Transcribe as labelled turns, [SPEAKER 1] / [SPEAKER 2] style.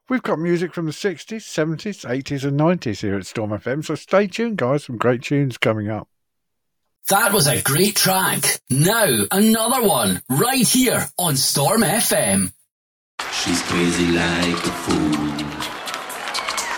[SPEAKER 1] We've got music from the 60s, 70s, 80s, and 90s here at Storm FM, so stay tuned, guys. Some great tunes coming up.
[SPEAKER 2] That was a great track. Now, another one, right here on Storm FM.
[SPEAKER 3] She's crazy like a fool.